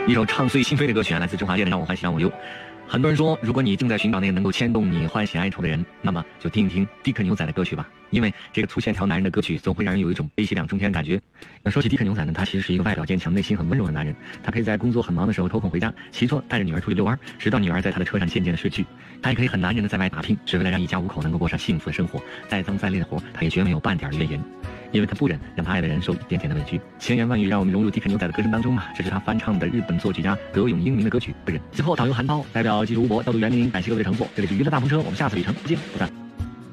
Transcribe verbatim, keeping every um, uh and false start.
一首唱碎心扉的歌曲啊，来自周华健的《让我欢喜让我忧》。很多人说，如果你正在寻找那个能够牵动你欢喜哀愁的人，那么就听一听迪克牛仔的歌曲吧。因为这个粗线条男人的歌曲总会让人有一种悲喜两重天的感觉。那说起迪克牛仔呢，他其实是一个外表坚强、内心很温柔的男人。他可以在工作很忙的时候抽空回家，骑车带着女儿出去遛弯，直到女儿在他的车上渐渐的睡去。他也可以很男人的在外打拼，只为了让一家五口能够过上幸福的生活。再脏再累的活，他也绝没有半点怨言。因为他不忍让他爱的人受一点点的委屈。千言万语让我们融入迪克牛仔的歌声当中啊，这是他翻唱的日本作曲家葛永英明的歌曲《不忍》。最后导游韩涛代表技术吴博调度袁明，感谢各位的乘坐。这里是娱乐大风车，我们下次旅程不见不散。